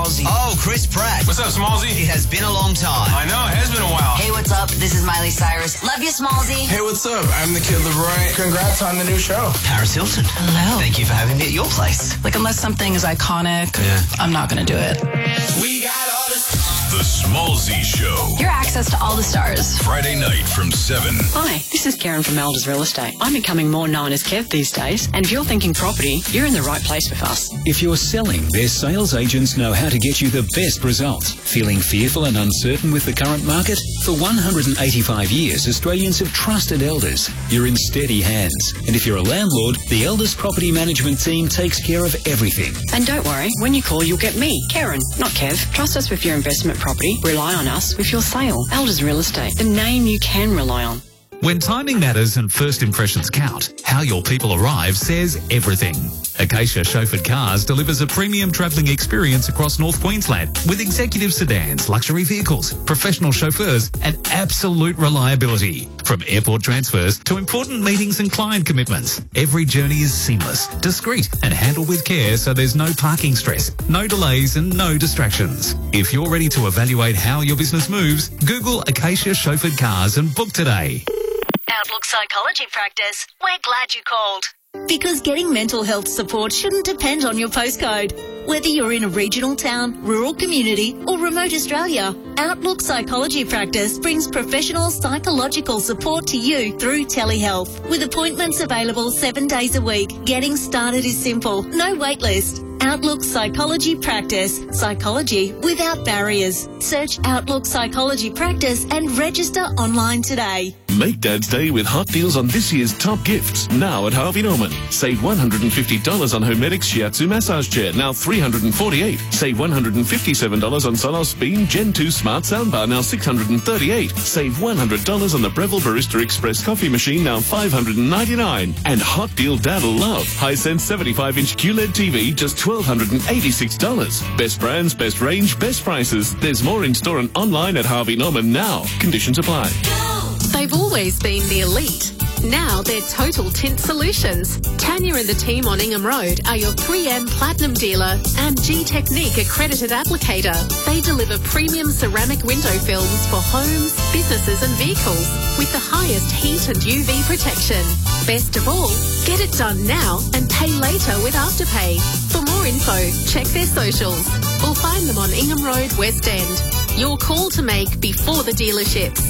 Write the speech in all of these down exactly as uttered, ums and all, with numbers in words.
Smallsy. Oh, Chris Pratt. What's up, Smallsy? It has been a long time. I know, it has been a while. Hey, what's up? This is Miley Cyrus. Love you, Smallsy. Hey, what's up? I'm the Kid Leroy. Congrats on the new show. Paris Hilton. Hello. Thank you for having me at your place. Like, unless something is iconic, Yeah. I'm not going to do it. We got all this. The Smallsy Show. Your access to all the stars. Friday night from seven. Hi, this is Karen from Elders Real Estate. I'm becoming more known as Kev these days, and if you're thinking property, you're in the right place with us. If you're selling, their sales agents know how to get you the best results. Feeling fearful and uncertain with the current market? For one hundred eighty-five years, Australians have trusted Elders. You're in steady hands. And if you're a landlord, the Elders Property Management team takes care of everything. And don't worry, when you call, you'll get me, Karen, not Kev. Trust us with your investment property. Rely on us with your sale. Elders Real Estate, the name you can rely on. When timing matters and first impressions count, how your people arrive says everything. Acacia Chauffeured Cars delivers a premium travelling experience across North Queensland with executive sedans, luxury vehicles, professional chauffeurs and absolute reliability. From airport transfers to important meetings and client commitments, every journey is seamless, discreet and handled with care so there's no parking stress, no delays and no distractions. If you're ready to evaluate how your business moves, Google Acacia Chauffeured Cars and book today. Outlook Psychology Practice. We're glad you called. Because getting mental health support shouldn't depend on your postcode. Whether you're in a regional town, rural community or remote Australia, Outlook Psychology Practice brings professional psychological support to you through telehealth. With appointments available seven days a week, getting started is simple. No wait list. Outlook Psychology Practice. Psychology without barriers. Search Outlook Psychology Practice and register online today. Make Dad's Day with hot deals on this year's top gifts, now at Harvey Norman. Save one hundred fifty dollars on Homedic Shiatsu Massage Chair, now three hundred forty-eight dollars. Save one hundred fifty-seven dollars on Sonos Beam Gen two Smart Soundbar, now six hundred thirty-eight dollars. Save one hundred dollars on the Breville Barista Express Coffee Machine, now five hundred ninety-nine dollars. And hot deal Dad'll love. Hisense seventy-five inch Q L E D T V, just one thousand two hundred eighty-six dollars. Best brands, best range, best prices. There's more in store and online at Harvey Norman now. Conditions apply. They've always been the elite. Now they're Total Tint Solutions. Tanya and the team on Ingham Road are your three M Platinum dealer and G-Technique accredited applicator. They deliver premium ceramic window films for homes, businesses and vehicles with the highest heat and U V protection. Best of all, get it done now and pay later with Afterpay. For more info, check their socials or find them on Ingham Road, West End. Your call to make before the dealerships.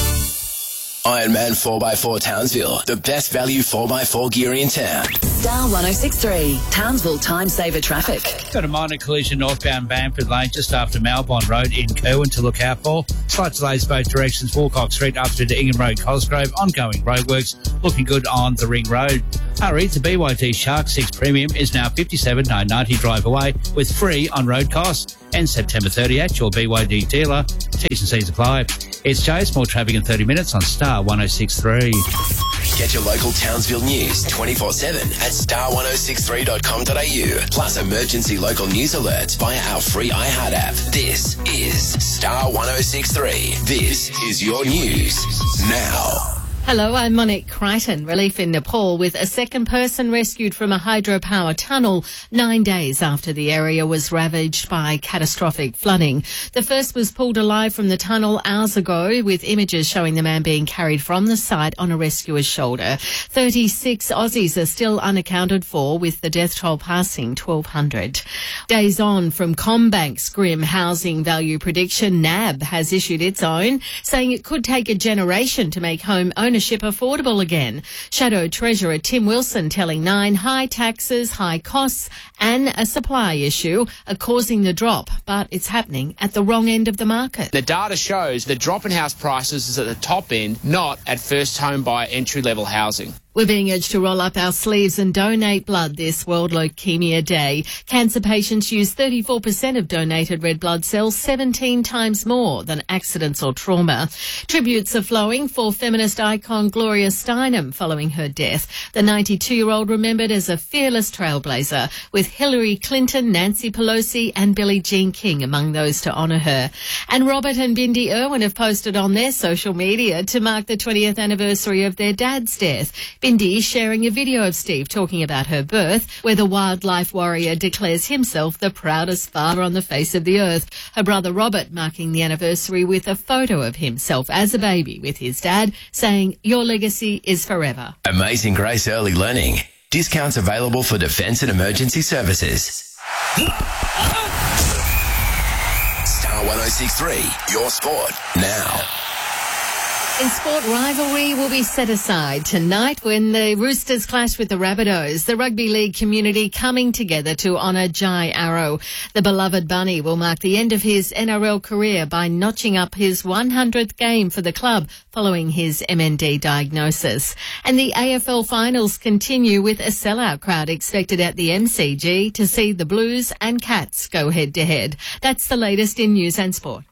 Ironman four by four Townsville, the best value four by four gear in town. Star one oh six point three, Townsville Time Saver Traffic. Got a minor collision northbound Bamford Lane just after Malbon Road in Kerwin to look out for. Slight delays both directions, Walcock Street up through to Ingham Road, Cosgrove. Ongoing roadworks, looking good on the Ring Road. Hurry, the B Y D Shark six Premium is now fifty-seven nine ninety drive away with free on-road costs. And September thirtieth at your B Y D dealer. T's and C's apply. It's Jay's more traffic in thirty minutes on Star one oh six point three. Get your local Townsville news twenty-four seven at star one oh six three dot com dot a u. Plus emergency local news alerts via our free iHeart app. This is Star one oh six point three. This is your news now. Hello, I'm Monique Crichton. Relief in Nepal with a second person rescued from a hydropower tunnel nine days after the area was ravaged by catastrophic flooding. The first was pulled alive from the tunnel hours ago with images showing the man being carried from the site on a rescuer's shoulder. thirty-six Aussies are still unaccounted for with the death toll passing twelve hundred. Days on from CommBank's grim housing value prediction, N A B has issued its own, saying it could take a generation to make home ownership ownership affordable again. Shadow Treasurer Tim Wilson telling Nine high taxes, high costs and a supply issue are causing the drop, but it's happening at the wrong end of the market. The data shows the drop in house prices is at the top end, not at first home buyer entry-level housing. We're being urged to roll up our sleeves and donate blood this World Leukaemia Day. Cancer patients use thirty-four percent of donated red blood cells, seventeen times more than accidents or trauma. Tributes are flowing for feminist icon Gloria Steinem following her death. The ninety-two-year-old remembered as a fearless trailblazer, with Hillary Clinton, Nancy Pelosi and Billie Jean King among those to honour her. And Robert and Bindi Irwin have posted on their social media to mark the twentieth anniversary of their dad's death. Bindi sharing a video of Steve talking about her birth, where the wildlife warrior declares himself the proudest father on the face of the earth. Her brother Robert marking the anniversary with a photo of himself as a baby with his dad, saying, "Your legacy is forever." Amazing Grace Early Learning. Discounts available for defence and emergency services. Star one oh six point three, your sport, now. In sport, rivalry will be set aside tonight when the Roosters clash with the Rabbitohs. The rugby league community coming together to honour Jai Arrow. The beloved bunny will mark the end of his N R L career by notching up his one hundredth game for the club following his M N D diagnosis. And the A F L finals continue with a sellout crowd expected at the M C G to see the Blues and Cats go head-to-head. That's the latest in news and sport.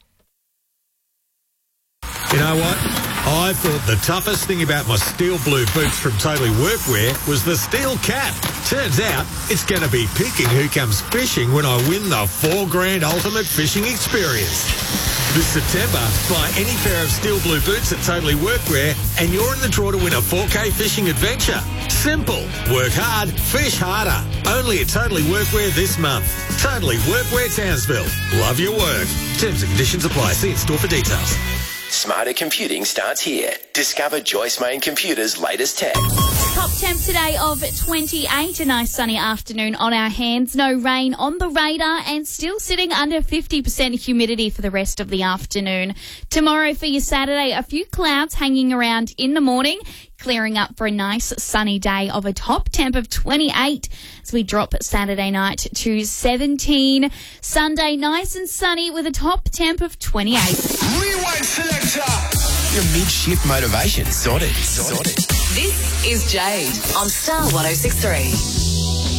You know what? I thought the toughest thing about my steel blue boots from Totally Workwear was the steel cap. Turns out it's going to be picking who comes fishing when I win the four grand ultimate fishing experience. This September, buy any pair of steel blue boots at Totally Workwear and you're in the draw to win a four K fishing adventure. Simple. Work hard, fish harder. Only at Totally Workwear this month. Totally Workwear Townsville. Love your work. Terms and conditions apply. See in store for details. Smarter computing starts here. Discover Joyce Main Computer's latest tech. Top temp today of twenty-eight. A nice sunny afternoon on our hands. No rain on the radar and still sitting under fifty percent humidity for the rest of the afternoon. Tomorrow for your Saturday, a few clouds hanging around in the morning, clearing up for a nice sunny day of a top temp of twenty-eight as we drop Saturday night to seventeen. Sunday, nice and sunny with a top temp of twenty-eight. Rewind selector. Your mid-shift motivation sorted. Sorted. This is Jade on Star one oh six point three.